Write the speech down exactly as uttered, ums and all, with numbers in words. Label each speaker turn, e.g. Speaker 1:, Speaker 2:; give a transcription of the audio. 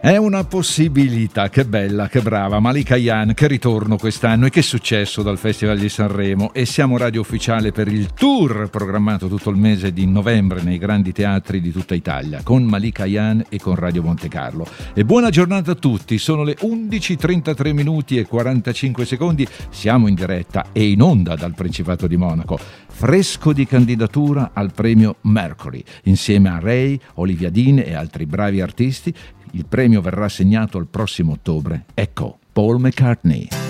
Speaker 1: È una possibilità, che bella, che brava. Malika Ayane, che ritorno quest'anno e che successo dal Festival di Sanremo. E siamo radio ufficiale per il tour programmato tutto il mese di novembre nei grandi teatri di tutta Italia con Malika Ayane e con Radio Monte Carlo. E buona giornata a tutti, sono le undici e trentatré minuti e quarantacinque secondi, siamo in diretta e in onda dal Principato di Monaco. Fresco di candidatura al premio Mercury, insieme a Ray, Olivia Dean e altri bravi artisti. Il premio verrà assegnato il prossimo ottobre. Ecco, Paul McCartney.